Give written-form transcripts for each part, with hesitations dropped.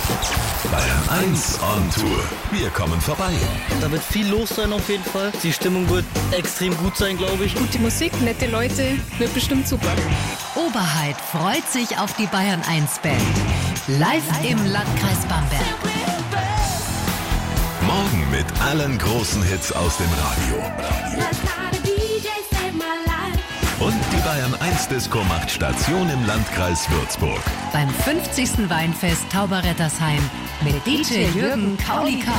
Bayern 1 on Tour. Wir kommen vorbei. Da wird viel los sein auf jeden Fall. Die Stimmung wird extrem gut sein, glaube ich. Gute Musik, nette Leute, wird bestimmt super. Oberheit freut sich auf die Bayern 1 Band. Live im Landkreis Bamberg. Morgen mit allen großen Hits aus dem Radio. Und die Bayern 1 Disco macht Station im Landkreis Würzburg. Beim 50. Weinfest Tauberrettersheim mit DJ Jürgen Kaulikar.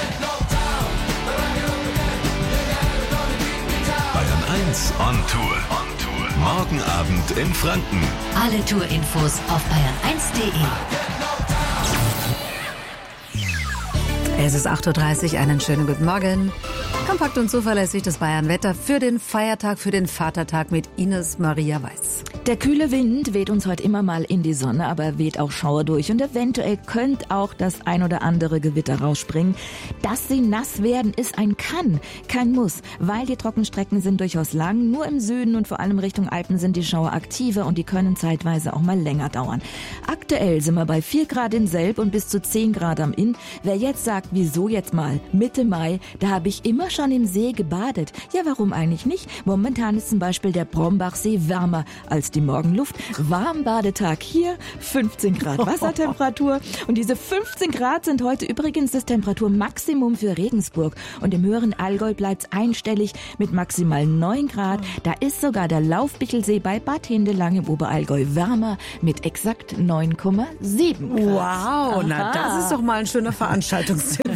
Bayern 1 on Tour. Morgen Abend in Franken. Alle Tourinfos auf bayern1.de. Es ist 8.30 Uhr, einen schönen guten Morgen. Kompakt und zuverlässig das Bayern-Wetter für den Feiertag, für den Vatertag mit Ines Maria Weiß. Der kühle Wind weht uns heute immer mal in die Sonne, aber er weht auch Schauer durch und eventuell könnte auch das ein oder andere Gewitter rausspringen. Dass sie nass werden, ist ein Kann, kein Muss, weil die Trockenstrecken sind durchaus lang. Nur im Süden und vor allem Richtung Alpen sind die Schauer aktiver und die können zeitweise auch mal länger dauern. Aktuell sind wir bei 4 Grad in Selb und bis zu 10 Grad am Inn. Wer jetzt sagt, wieso jetzt mal Mitte Mai, da habe ich immer schon im See gebadet. Ja, warum eigentlich nicht? Momentan ist zum Beispiel der Brombachsee wärmer als die Morgenluft. Warmbadetag hier, 15 Grad Wassertemperatur. Und diese 15 Grad sind heute übrigens das Temperaturmaximum für Regensburg. Und im höheren Allgäu bleibt es einstellig mit maximal 9 Grad. Da ist sogar der Laufbichelsee bei Bad Hindelang im Oberallgäu wärmer mit exakt 9,7 Grad. Wow, na das ist doch mal ein schöner Veranstaltungstipp.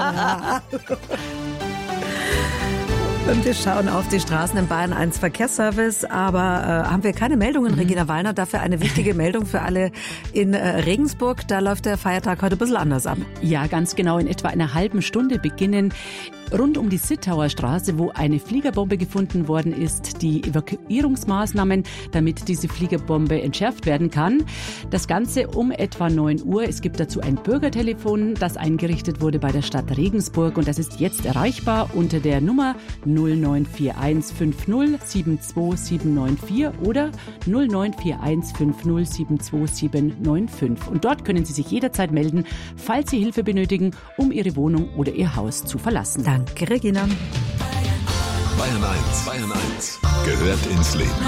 Und wir schauen auf die Straßen im Bayern 1 Verkehrsservice, aber haben wir keine Meldungen, Regina Wallner, dafür eine wichtige Meldung für alle in Regensburg. Da läuft der Feiertag heute ein bisschen anders ab. Ja, ganz genau. In etwa einer halben Stunde beginnen rund um die Sittauer Straße, wo eine Fliegerbombe gefunden worden ist, die Evakuierungsmaßnahmen, damit diese Fliegerbombe entschärft werden kann. Das Ganze um etwa 9 Uhr. Es gibt dazu ein Bürgertelefon, das eingerichtet wurde bei der Stadt Regensburg und das ist jetzt erreichbar unter der Nummer 0941 50 72794 oder 0941 50 72795. Und dort können Sie sich jederzeit melden, falls Sie Hilfe benötigen, um Ihre Wohnung oder Ihr Haus zu verlassen. Danke, Regina. Bayern 1 gehört ins Leben.